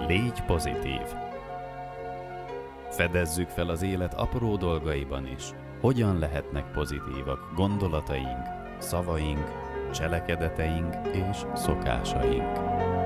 Légy pozitív! Fedezzük fel az élet apró dolgaiban is. Hogyan lehetnek pozitívak gondolataink, szavaink, cselekedeteink és szokásaink.